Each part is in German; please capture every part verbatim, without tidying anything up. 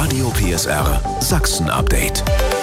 Radio P S R Sachsen Update.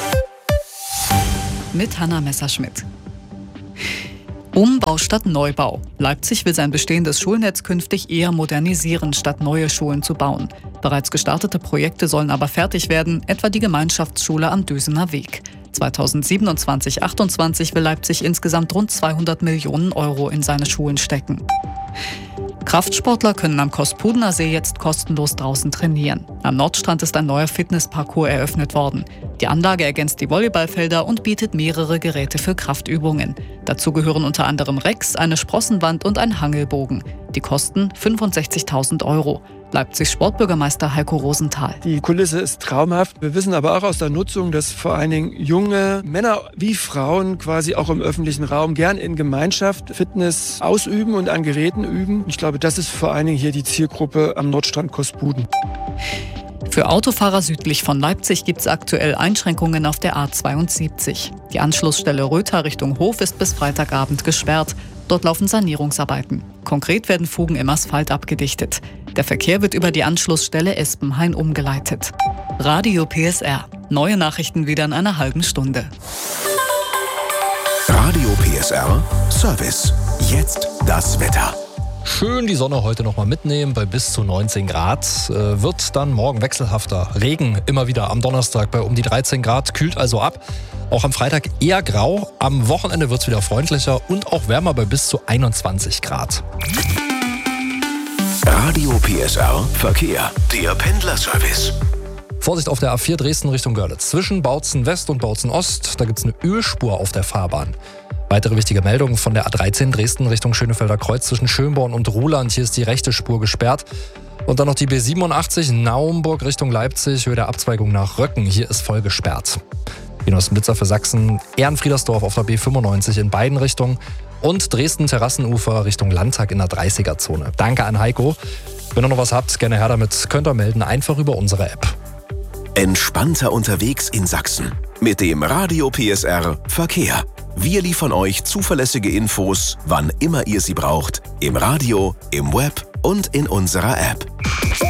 Mit Hanna Messerschmidt. Umbau statt Neubau. Leipzig will sein bestehendes Schulnetz künftig eher modernisieren, statt neue Schulen zu bauen. Bereits gestartete Projekte sollen aber fertig werden, etwa die Gemeinschaftsschule am Dösener Weg. zweitausendsiebenundzwanzig achtundzwanzig will Leipzig insgesamt rund zweihundert Millionen Euro in seine Schulen stecken. Kraftsportler können am Kospudener See jetzt kostenlos draußen trainieren. Am Nordstrand ist ein neuer Fitnessparcours eröffnet worden. Die Anlage ergänzt die Volleyballfelder und bietet mehrere Geräte für Kraftübungen. Dazu gehören unter anderem Racks, eine Sprossenwand und ein Hangelbogen. Die kosten fünfundsechzigtausend Euro. Leipzigs Sportbürgermeister Heiko Rosenthal. Die Kulisse ist traumhaft. Wir wissen aber auch aus der Nutzung, dass vor allen Dingen junge Männer wie Frauen quasi auch im öffentlichen Raum gern in Gemeinschaft Fitness ausüben und an Geräten üben. Ich glaube, das ist vor allen Dingen hier die Zielgruppe am Nordstrand Kospuden. Für Autofahrer südlich von Leipzig gibt es aktuell Einschränkungen auf der A zweiundsiebzig. Die Anschlussstelle Röther Richtung Hof ist bis Freitagabend gesperrt. Dort laufen Sanierungsarbeiten. Konkret werden Fugen im Asphalt abgedichtet. Der Verkehr wird über die Anschlussstelle Espenhain umgeleitet. Radio P S R. Neue Nachrichten wieder in einer halben Stunde. Radio P S R Service. Jetzt das Wetter. Schön die Sonne heute noch mal mitnehmen bei bis zu neunzehn Grad. Äh, wird dann morgen wechselhafter. Regen immer wieder am Donnerstag bei um die dreizehn Grad, kühlt also ab. Auch am Freitag eher grau. Am Wochenende wird es wieder freundlicher und auch wärmer bei bis zu einundzwanzig Grad. Radio P S R Verkehr. Der Pendlerservice. Vorsicht auf der A vier Dresden Richtung Görlitz. Zwischen Bautzen West und Bautzen Ost, da gibt es eine Ölspur auf der Fahrbahn. Weitere wichtige Meldungen von der A dreizehn Dresden Richtung Schönefelder Kreuz zwischen Schönborn und Ruhland. Hier ist die rechte Spur gesperrt. Und dann noch die B siebenundachtzig Naumburg Richtung Leipzig, Höhe der Abzweigung nach Röcken. Hier ist voll gesperrt. Die neuesten Blitzer für Sachsen. Ehrenfriedersdorf auf der B fünfundneunzig in beiden Richtungen. Und Dresden-Terrassenufer Richtung Landtag in der dreißiger-Zone. Danke an Heiko. Wenn ihr noch was habt, gerne her damit. Könnt ihr melden, einfach über unsere App. Entspannter unterwegs in Sachsen. Mit dem Radio P S R Verkehr. Wir liefern euch zuverlässige Infos, wann immer ihr sie braucht. Im Radio, im Web und in unserer App.